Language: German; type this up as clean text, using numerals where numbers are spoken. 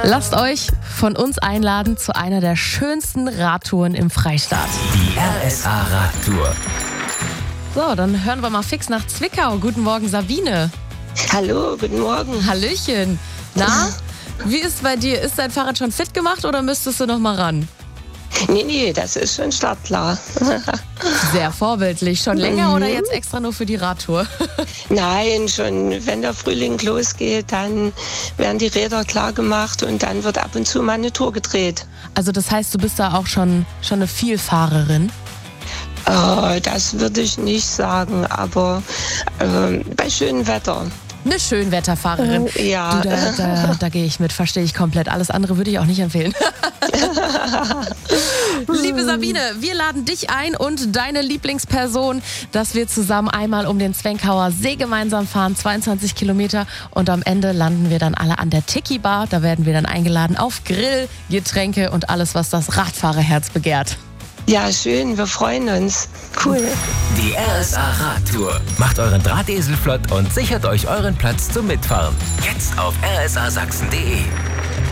Lasst euch von uns einladen zu einer der schönsten Radtouren im Freistaat. Die RSA Radtour. So, dann hören wir mal fix nach Zwickau. Guten Morgen, Sabine. Hallo, guten Morgen. Hallöchen. Na, wie ist bei dir? Ist dein Fahrrad schon fit gemacht oder müsstest du noch mal ran? Nee, das ist schon startklar. Sehr vorbildlich. Schon länger oder jetzt extra nur für die Radtour? Nein, schon wenn der Frühling losgeht, dann werden die Räder klar gemacht und dann wird ab und zu mal eine Tour gedreht. Also das heißt, du bist da auch schon eine Vielfahrerin? Das würde ich nicht sagen, aber bei schönem Wetter. Eine Schönwetterfahrerin. Ja. Du, da gehe ich mit, verstehe ich komplett. Alles andere würde ich auch nicht empfehlen. Liebe Sabine, wir laden dich ein und deine Lieblingsperson, dass wir zusammen einmal um den Zwenkauer See gemeinsam fahren, 22 Kilometer. Und am Ende landen wir dann alle an der Tiki Bar. Da werden wir dann eingeladen auf Grill, Getränke und alles, was das Radfahrerherz begehrt. Ja, schön, wir freuen uns. Cool. Die RSA Radtour. Macht euren Drahtesel flott und sichert euch euren Platz zum Mitfahren. Jetzt auf rsasachsen.de.